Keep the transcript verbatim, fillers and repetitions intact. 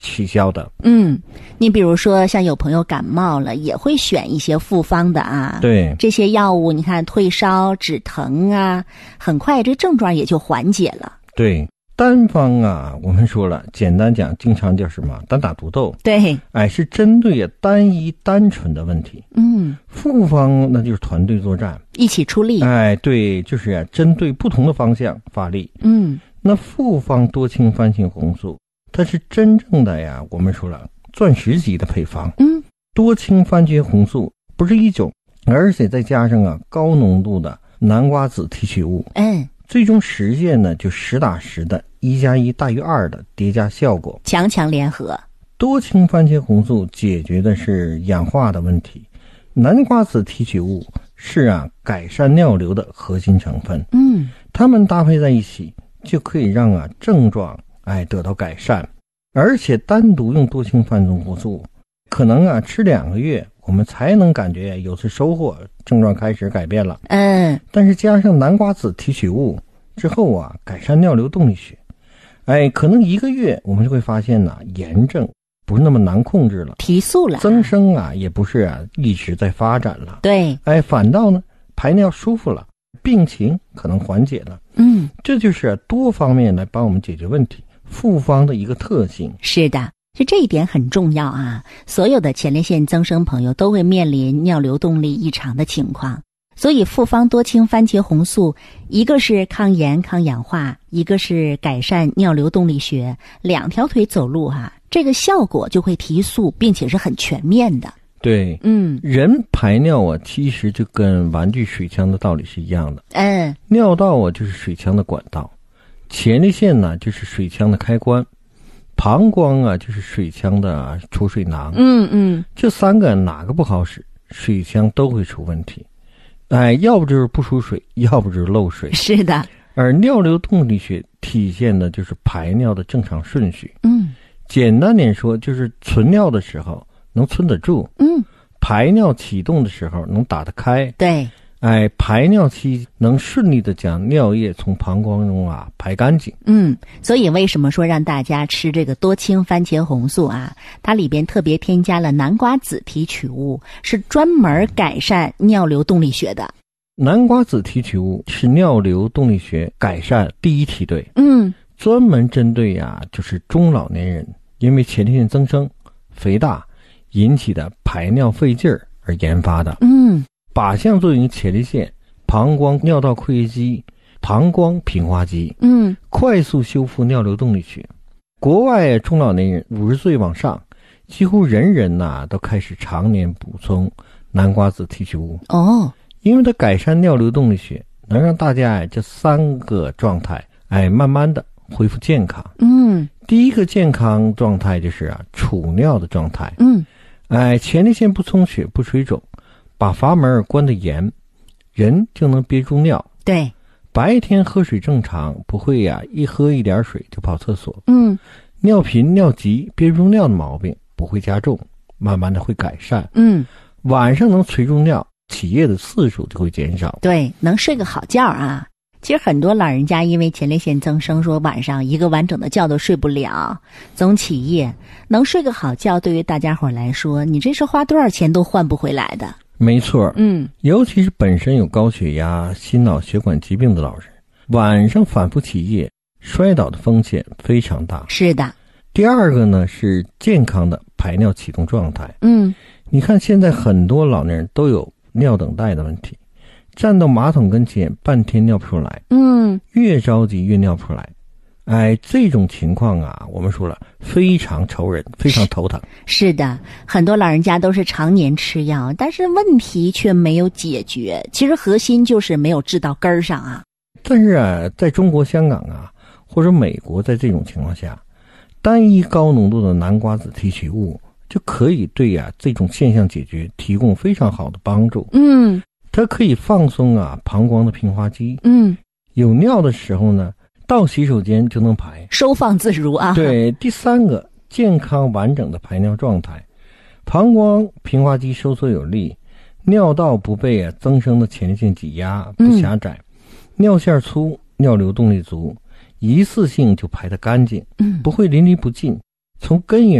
取消的。 嗯，你比如说像有朋友感冒了，也会选一些复方的啊。 对， 这些药物你看退烧止疼啊，很快这症状也就缓解了。 对，单方啊，我们说了，简单讲，经常叫什么单打独斗。 对， 哎，是针对单一单纯的问题。 嗯， 复方那就是团队作战， 一起出力。 哎，对，就是啊，针对不同的方向发力。 嗯， 那复方多氢番茄红素，它是真正的呀，我们说了，钻石级的配方。 嗯， 多氢番茄红素不是一种，而且再加上啊高浓度的南瓜子提取物。 嗯， 最终实现呢就实打实的一加一大于二的叠加效果， 强强联合。 多氢番茄红素解决的是氧化的问题，南瓜子提取物是啊改善尿流的核心成分。 嗯， 它们搭配在一起就可以让啊症状哎得到改善，而且单独用多氢番茄红素，可能啊吃两个月我们才能感觉有次收获，症状开始改变了。 嗯， 但是加上南瓜子提取物之后啊，改善尿流动力学，哎，可能一个月我们就会发现呢、啊，炎症不是那么难控制了， 提速了， 增生啊也不是啊一直在发展了。 对， 哎，反倒呢排尿舒服了，病情可能缓解了。 嗯， 这就是、啊、多方面来帮我们解决问题，复方的一个特性。 是的。就这一点很重要啊！所有的前列腺增生朋友都会面临尿流动力异常的情况，所以复方多氢番茄红素，一个是抗炎抗氧化，一个是改善尿流动力学，两条腿走路啊，这个效果就会提速，并且是很全面的。 对， 嗯， 人排尿啊，其实就跟玩具水枪的道理是一样的。 嗯， 尿道啊就是水枪的管道，前列腺呢就是水枪的开关。膀胱啊，就是水枪的储水囊。 嗯嗯， 这三个哪个不好使，水枪都会出问题。哎，要不就是不出水，要不就是漏水。 是的。 而尿流动力学体现的就是排尿的正常顺序。 嗯， 简单点说，就是存尿的时候能存得住。 嗯， 排尿启动的时候能打得开。 对。 哎，排尿期能顺利的将尿液从膀胱中啊排干净。 嗯，所以为什么说让大家吃这个多氢番茄红素啊？它里边特别添加了南瓜子提取物，是专门改善尿流动力学的。 南瓜子提取物是尿流动力学改善第一梯队。 嗯， 专门针对呀、啊，就是中老年人因为前列腺增生、肥大引起的排尿费劲儿而研发的。 嗯。 靶向作用于前列腺、膀胱尿道括约肌、膀胱平滑肌， 嗯， 快速修复尿流动力学。国外中老年人五十岁往上，几乎人人呐、啊、都开始常年补充南瓜子提取物。 哦， 因为它改善尿流动力学，能让大家哎这三个状态哎慢慢的恢复健康。 嗯， 第一个健康状态就是啊储尿的状态。 嗯， 哎，前列腺不充血不水肿。把阀门关得严，人就能憋住尿。 对， 白天喝水正常，不会呀、啊，一喝一点水就跑厕所。 嗯， 尿频、尿急、憋不住尿的毛病不会加重，慢慢的会改善。 嗯， 晚上能催住尿，起夜的次数就会减少。 对，能睡个好觉啊。其实很多老人家因为前列腺增生，说晚上一个完整的觉都睡不了，总起夜。能睡个好觉，对于大家伙来说，你这是花多少钱都换不回来的。 没错， 嗯， 尤其是本身有高血压、心脑血管疾病的老人，晚上反复起夜，摔倒的风险非常大。 是的。 第二个呢是健康的排尿启动状态。 嗯， 你看现在很多老年人都有尿等待的问题，站到马桶跟前半天尿不出来。 嗯， 越着急越尿不出来。哎，这种情况啊，我们说了非常愁人，非常头疼。 是的，很多老人家都是常年吃药，但是问题却没有解决。其实核心就是没有治到根儿上啊。 但是啊，在中国香港啊，或者美国，在这种情况下，单一高浓度的南瓜子提取物就可以对啊这种现象解决提供非常好的帮助。 嗯， 它可以放松啊膀胱的平滑肌。 嗯， 有尿的时候呢，到洗手间就能排， 收放自如啊。 对，第三个健康完整的排尿状态，膀胱平滑肌收缩有力，尿道不被啊增生的前列腺挤压，不狭窄，嗯、尿线粗，尿流动力足，一次性就排得干净， 嗯， 不会淋漓不尽。 从根源